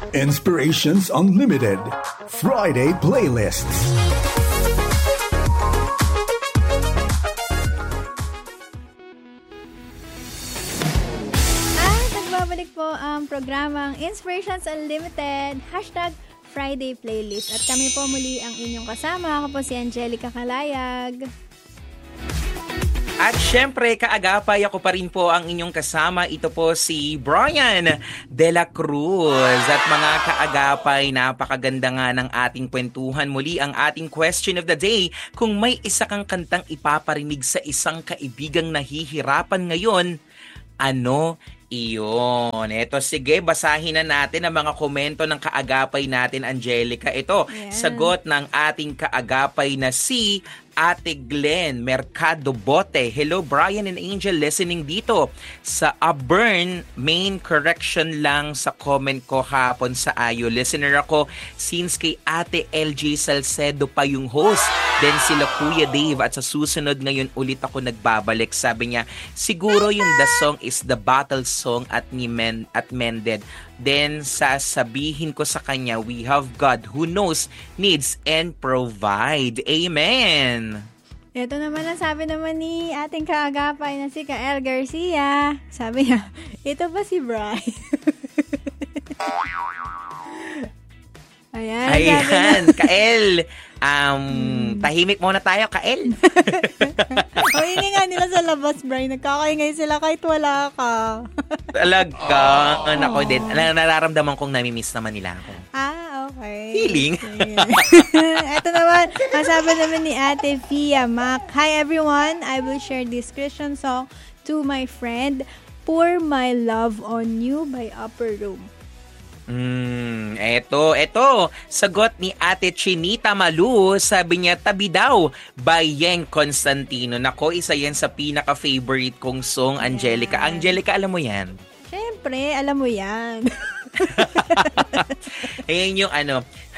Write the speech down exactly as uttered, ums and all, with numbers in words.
Inspirations Unlimited Friday Playlists. At nagbabalik po ang programang Inspirations Unlimited, hashtag Friday Playlist. At kami po muli ang inyong kasama. Ako po si Angelica Calayag. At syempre, kaagapay ako pa rin po ang inyong kasama. Ito po si Brian De La Cruz. At mga kaagapay, napakaganda nga ng ating kwentuhan. Muli ang ating question of the day. Kung may isa kang kantang ipaparinig sa isang kaibigang nahihirapan ngayon, ano iyon? Ito, sige, basahin na natin ang mga komento ng kaagapay natin, Angelica. Ito, yeah. Sagot ng ating kaagapay na si Ate Glenn Mercado Bote. Hello, Brian and Angel, listening dito sa Auburn, main correction lang sa comment ko hapon sa Ayo. Listener ako since kay Ate L J Salcedo pa yung host. Then sila Kuya Dave at sa susunod ngayon ulit ako nagbabalik. Sabi niya, siguro yung The Song is the Battle Song at ni Men at Mended. Then sasabihin ko sa kanya, we have God who knows, needs, and provide. Amen! Ito naman ang sabi naman ni ating kaagapay na si Kael Garcia. Sabi niya, ito ba si Brian? Ayan, Ayan, Kael. Um, hmm. Tahimik muna tayo, Kael. O, hindi nga nila sa labas, Brian. Nagkakaingay sila kahit wala ka. Talaga. Oh. Nako din. Nararamdaman kong namimiss naman nila ako. Ah, okay. Feeling. Ito naman, masabi naman ni Ate Fia Mac. Hi everyone, I will share this Christian song to my friend, Pour My Love on You by Upper Room. Hmm, eto, eto. Sagot ni Ate Chinita Malu, sabi niya, tabi daw by Yeng Constantino. Nako, isa yan sa pinaka-favorite kong song, Angelica. Yeah. Angelica, alam mo yan? Siyempre, alam mo yan. Ayan yung ano,